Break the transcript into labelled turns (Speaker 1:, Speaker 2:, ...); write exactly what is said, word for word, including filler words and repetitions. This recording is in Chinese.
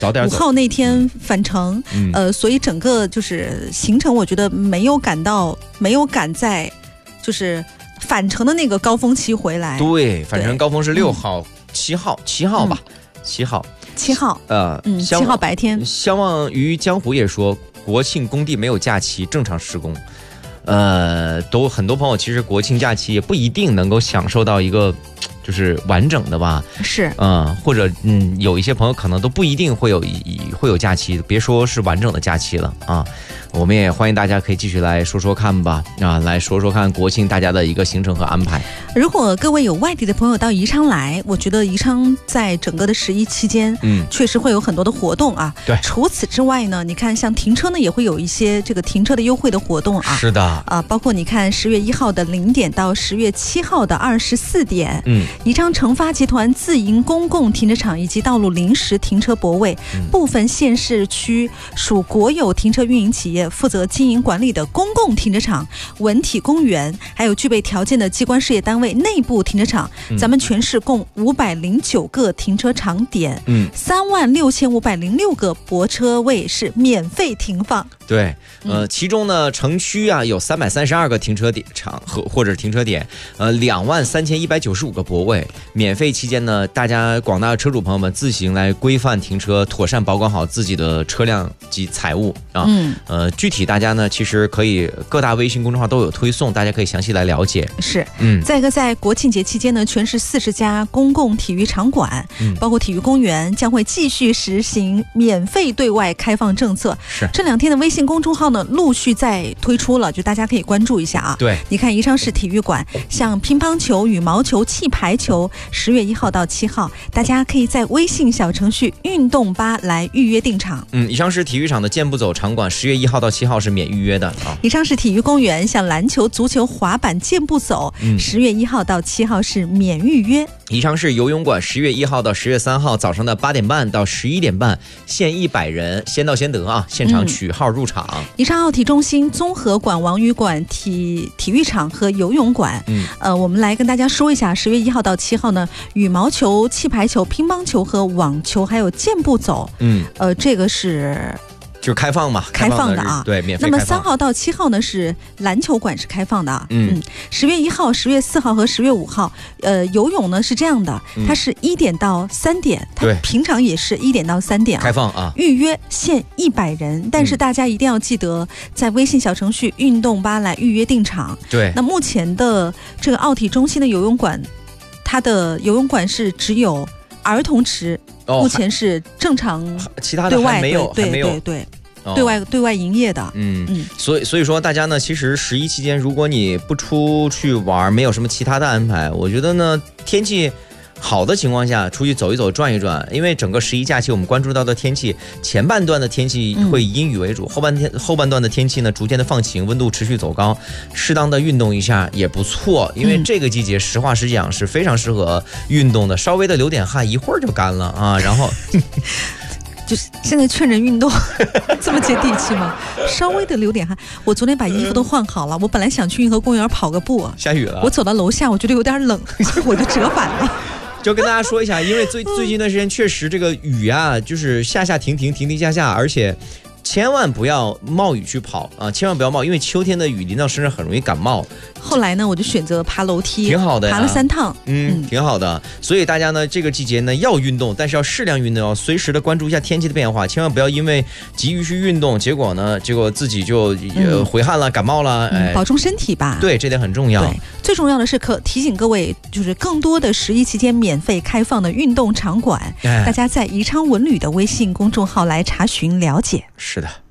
Speaker 1: 早点走。
Speaker 2: 五号那天返程，嗯、呃，所以整个就是行程，我觉得没有赶到，没有赶在就是返程的那个高峰期回来。
Speaker 1: 对，返程高峰是六号、七、嗯、号、七号吧，七、嗯、号。
Speaker 2: 七号，
Speaker 1: 呃，
Speaker 2: 嗯，七号白天。
Speaker 1: 相望于江湖也说，国庆工地没有假期，正常施工。呃，都很多朋友其实国庆假期也不一定能够享受到一个就是完整的吧。
Speaker 2: 是，
Speaker 1: 嗯，或者嗯，有一些朋友可能都不一定会有会有假期，别说是完整的假期了啊。我们也欢迎大家可以继续来说说看吧，啊，来说说看国庆大家的一个行程和安排。
Speaker 2: 如果各位有外地的朋友到宜昌来，我觉得宜昌在整个的十一期间，嗯，确实会有很多的活动啊。
Speaker 1: 对，
Speaker 2: 除此之外呢，你看像停车呢，也会有一些这个停车的优惠的活动啊。
Speaker 1: 是的，
Speaker 2: 啊，包括你看十月一号的零点到十月七号的二十四点，
Speaker 1: 嗯，
Speaker 2: 宜昌成发集团自营公共停车场以及道路临时停车泊位，嗯、部分县市区属国有停车运营企业负责经营管理的公共停车场、文体公园，还有具备条件的机关事业单位内部停车场，嗯、咱们全市共五百零九个停车场点，嗯，三万六千五百零六个泊车位是免费停放。
Speaker 1: 对，呃，其中呢，城区啊有三百三十二个停车点场和或者停车点，呃，两万三千一百九十五个泊位。免费期间呢，大家广大车主朋友们自行来规范停车，妥善保管好自己的车辆及财物啊。嗯，呃，具体大家呢，其实可以各大微信公众号都有推送，大家可以详细来了解。
Speaker 2: 是，嗯。再一个，在国庆节期间呢，全市四十家公共体育场馆，嗯，包括体育公园，将会继续实行免费对外开放政策。
Speaker 1: 是，
Speaker 2: 这两天的微信公众号呢，陆续在推出了，就大家可以关注一下啊。
Speaker 1: 对，
Speaker 2: 你看宜昌市体育馆，像乒乓球、羽毛球、气排球，十月一号到七号，大家可以在微信小程序运动吧来预约订场。
Speaker 1: 嗯，宜昌市体育场的健步走场馆，十月一号到七号是免预约的啊。
Speaker 2: 宜昌市体育公园，像篮球、足球、滑板、健步走，十、嗯、月一号到七号是免预约。
Speaker 1: 宜昌市游泳馆，十月一号到十月三号早上的八点半到十一点半，限一百人，先到先得啊！现场取号入场。
Speaker 2: 嗯、宜昌奥体中心、综合馆、王语馆、体体育场和游泳馆，嗯，呃，我们来跟大家说一下，十月一号到七号呢，羽毛球、气排球、乒乓球和网球还有健步走，嗯，呃，这个是。
Speaker 1: 就是开放嘛，
Speaker 2: 开放的啊，
Speaker 1: 对，免费开放。
Speaker 2: 那么三号到七号呢是篮球馆是开放的啊，嗯，十月一号、十月四号和十月五号，呃，游泳呢是这样的，嗯、它是一点到三点，它平常也是一点到三点啊，
Speaker 1: 开放啊，
Speaker 2: 预约限一百人，但是大家一定要记得在微信小程序运动吧来预约订场。
Speaker 1: 对，
Speaker 2: 那目前的这个奥体中心的游泳馆，它的游泳馆是只有儿童池。哦、目前是正常，
Speaker 1: 其他的还没有，
Speaker 2: 对
Speaker 1: 还没有，
Speaker 2: 对对对，哦、对外对外营业的。
Speaker 1: 嗯嗯，所以所以说大家呢，其实十一期间，如果你不出去玩，没有什么其他的安排，我觉得呢，天气好的情况下出去走一走转一转，因为整个十一假期我们关注到的天气，前半段的天气会以阴雨为主，嗯、后半天后半段的天气呢逐渐的放晴，温度持续走高，适当的运动一下也不错，因为这个季节实话实讲是非常适合运动的，稍微的流点汗一会儿就干了啊，然后
Speaker 2: 就是现在劝人运动这么接地气吗？稍微的流点汗，我昨天把衣服都换好了，我本来想去运河公园跑个步，
Speaker 1: 下雨了，
Speaker 2: 我走到楼下我觉得有点冷，我就折返了。
Speaker 1: 就跟大家说一下，因为最最近一段时间确实这个雨啊，就是下下停停停停下下，而且千万不要冒雨去跑啊！千万不要冒，因为秋天的雨淋到身上很容易感冒。
Speaker 2: 后来呢，我就选择爬楼梯，
Speaker 1: 挺好的呀，
Speaker 2: 爬了三趟，
Speaker 1: 嗯，挺好的。所以大家呢，这个季节呢要运动，但是要适量运动，要随时的关注一下天气的变化，千万不要因为急于去运动，结果呢，结果自己就呃回汗了、感冒了，哎，
Speaker 2: 保重身体吧。
Speaker 1: 对，这点很重要。
Speaker 2: 对，最重要的是可提醒各位，就是更多的十一期间免费开放的运动场馆，哎、大家在宜昌文旅的微信公众号来查询了解。
Speaker 1: 是的。